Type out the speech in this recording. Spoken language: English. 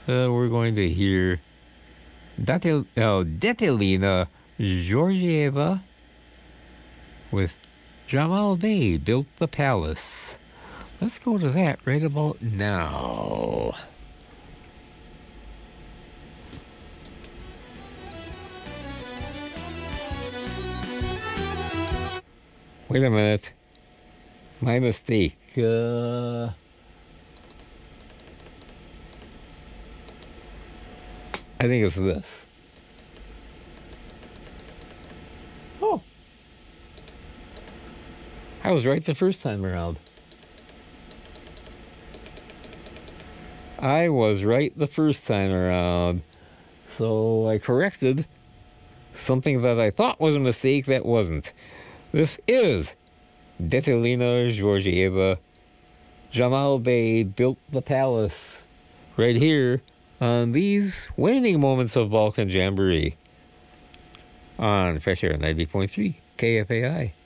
we're going to hear Detelina Georgieva with Jamal Bey Built the Palace. Let's go to that right about now. Wait a minute. My mistake. I think it's this. Oh. I was right the first time around. So I corrected something that I thought was a mistake that wasn't. This is Detelina Georgieva. Jamal Bey Built the Palace. Right here on these waning moments of Balkan Jamboree on Fresh Air 90.3 KFAI.